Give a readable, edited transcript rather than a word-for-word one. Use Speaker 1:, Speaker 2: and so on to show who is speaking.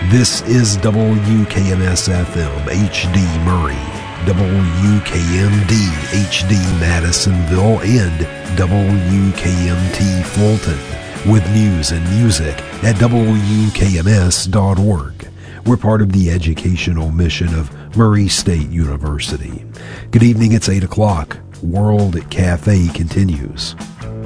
Speaker 1: This is WKMS-FM HD Murray, WKMD HD Madisonville, and WKMT Fulton, with news and music at WKMS.org. We're part of the educational mission of Murray State University. Good evening, it's 8 o'clock. World Cafe continues.